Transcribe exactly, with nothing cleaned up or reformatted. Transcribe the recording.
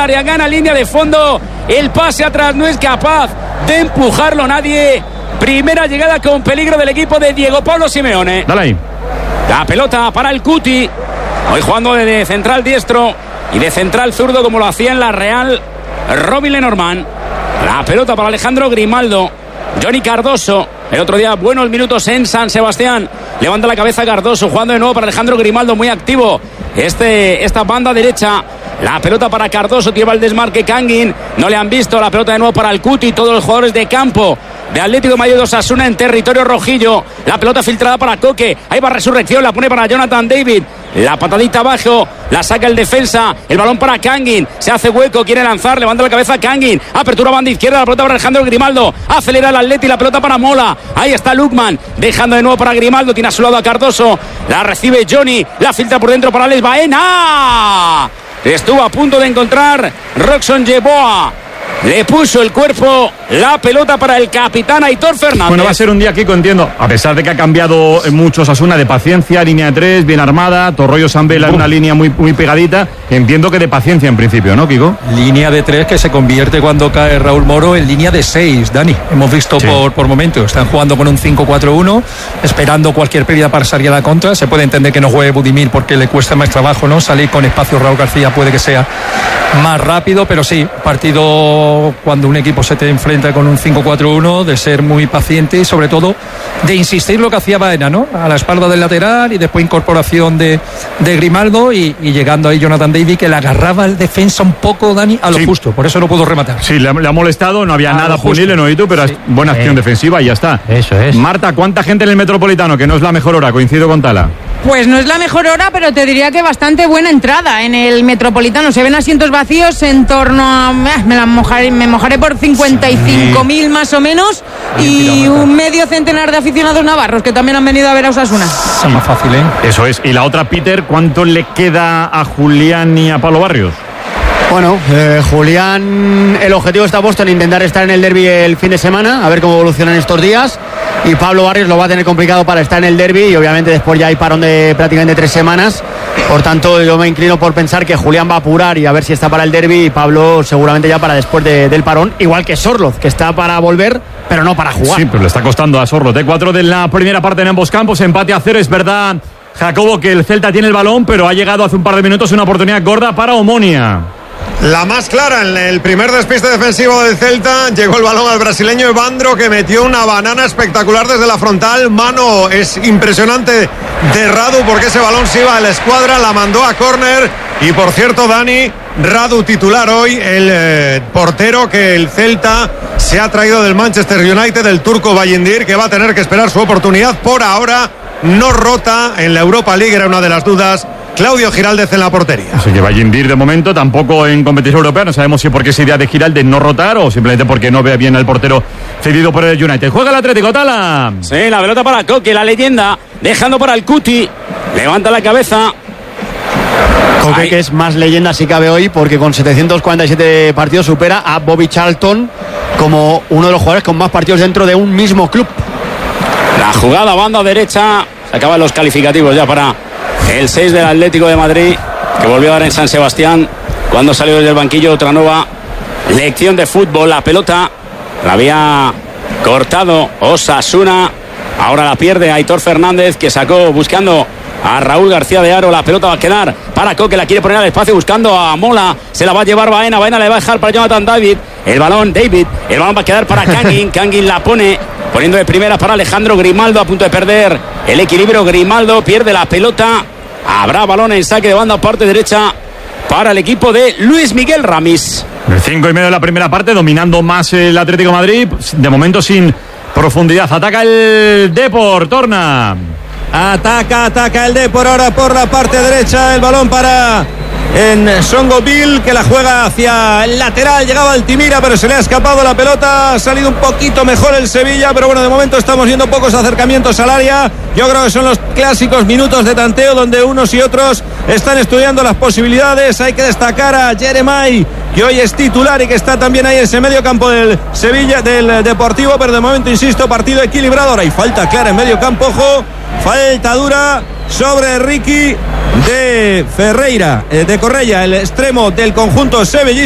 área, gana línea de fondo, el pase atrás no es capaz de empujarlo nadie. Primera llegada con peligro del equipo de Diego Pablo Simeone. Dale ahí. La pelota para el Cuti, hoy jugando de central diestro y de central zurdo como lo hacía en la Real Robin Lenormand. La pelota para Alejandro Grimaldo. Johnny Cardoso, el otro día buenos minutos en San Sebastián. Levanta la cabeza Cardoso, jugando de nuevo para Alejandro Grimaldo, muy activo este, esta banda derecha. La pelota para Cardoso, lleva el desmarque Kangin. No le han visto, la pelota de nuevo para el Cuti. Todos los jugadores de campo de Atlético de Madrid de Osasuna en territorio rojillo. La pelota filtrada para Coque. Ahí va Resurrección, la pone para Jonathan David. La patadita abajo, la saca el defensa. El balón para Kangin. Se hace hueco, quiere lanzar, levanta la cabeza Kangin. Apertura banda izquierda, la pelota para Alejandro Grimaldo. Acelera el Atleti, la pelota para Mola. Ahí está Lukman, dejando de nuevo para Grimaldo. Tiene a su lado a Cardoso. La recibe Johnny. La filtra por dentro para Alex Baena. Estuvo a punto de encontrar Roxon Yeboah. Le puso el cuerpo, la pelota para el capitán Aitor Fernández. Bueno, va a ser un día, Kiko, entiendo, a pesar de que ha cambiado mucho Osasuna, de paciencia, línea de tres, bien armada, Torroyo Sambela en una línea muy, muy pegadita, entiendo que de paciencia en principio, ¿no, Kiko? Línea de tres que se convierte cuando cae Raúl Moro en línea de seis, Dani. Hemos visto sí. por, por momentos, están jugando con un cinco cuatro uno, esperando cualquier pérdida para salir a la contra. Se puede entender que no juegue Budimir porque le cuesta más trabajo, ¿no? Salir con espacio Raúl García puede que sea más rápido, pero sí, partido cuando un equipo se te enfrenta con un cinco cuatro uno, de ser muy paciente y sobre todo de insistir lo que hacía Baena, ¿no? A la espalda del lateral y después incorporación de, de Grimaldo y, y llegando ahí Jonathan David, que le agarraba el defensa un poco, Dani, a lo sí. justo, por eso no pudo rematar. Sí, le ha, le ha molestado, no había a nada punible, no, y tú, pero sí. buena acción eh. defensiva y ya está. Eso es. Marta, ¿cuánta gente en el Metropolitano? Que no es la mejor hora, coincido con Tala. Pues no es la mejor hora, pero te diría que bastante buena entrada en el Metropolitano. Se ven asientos vacíos en torno a... Me, la mojaré, me mojaré por cincuenta y cinco mil sí. más o menos. Y un medio centenar de aficionados navarros que también han venido a ver a Osasuna. Es más fácil, ¿eh? Eso es. Y la otra, Peter, ¿cuánto le queda a Julián y a Pablo Barrios? Bueno, eh, Julián, el objetivo está puesto en intentar estar en el derbi el fin de semana, a ver cómo evolucionan estos días. Y Pablo Barrios lo va a tener complicado para estar en el derbi y obviamente después ya hay parón de prácticamente tres semanas. Por tanto, yo me inclino por pensar que Julián va a apurar y a ver si está para el derbi y Pablo seguramente ya para después de, del parón, igual que Sorloz, que está para volver, pero no para jugar. Sí, pero le está costando a Sorloz. De cuatro de la primera parte en ambos campos, empate a cero, es verdad, Jacobo, que el Celta tiene el balón, pero ha llegado hace un par de minutos una oportunidad gorda para Omonia. La más clara en el primer despiste defensivo del Celta. Llegó el balón al brasileño Evandro, que metió una banana espectacular desde la frontal. Mano es impresionante de Radu, porque ese balón se iba a la escuadra, la mandó a córner. Y por cierto, Dani, Radu titular hoy, el eh, portero que el Celta se ha traído del Manchester United, el turco Bayindir, que va a tener que esperar su oportunidad. Por ahora no rota en la Europa League, era una de las dudas. Claudio Giraldez en la portería. Así que Bayindir de momento tampoco en competición europea. No sabemos si porque es idea de Giraldez no rotar o simplemente porque no ve bien al portero cedido por el United. Juega el Atlético, Tala. Sí, la pelota para Coque, la leyenda, dejando para el Cuti. Levanta la cabeza. Coque, Ay. que es más leyenda si cabe hoy, porque con setecientos cuarenta y siete partidos supera a Bobby Charlton como uno de los jugadores con más partidos dentro de un mismo club. La jugada, banda derecha. Se acaban los calificativos ya para el seis del Atlético de Madrid, que volvió a dar en San Sebastián cuando salió desde el banquillo. Otra nueva lección de fútbol. La pelota la había cortado Osasuna, ahora la pierde Aitor Fernández, que sacó buscando a Raúl García de Haro. La pelota va a quedar para Coque, la quiere poner al espacio buscando a Mola, se la va a llevar Baena, Baena le va a dejar para Jonathan David, el balón David, el balón va a quedar para Kangin, Kangin la pone poniendo de primera para Alejandro Grimaldo, a punto de perder el equilibrio. Grimaldo pierde la pelota, habrá balón en saque de banda parte derecha para el equipo de Luis Miguel Ramis. El cinco y medio de la primera parte, dominando más el Atlético de Madrid, de momento sin profundidad. Ataca el Depor, Torna. Ataca, ataca el Depor ahora por la parte derecha. El balón para en Songoville, que la juega hacia el lateral. Llegaba Altimira, pero se le ha escapado la pelota. Ha salido un poquito mejor el Sevilla, pero bueno, de momento estamos viendo pocos acercamientos al área. Yo creo que son los clásicos minutos de tanteo donde unos y otros están estudiando las posibilidades. Hay que destacar a Jeremai, que hoy es titular y que está también ahí en ese medio campo del Sevilla, del Deportivo, pero de momento, insisto, partido equilibrado. Ahora hay falta clara en medio campo, ojo, falta dura sobre Ricky de Ferreira, de Correia, el extremo del conjunto sevillista.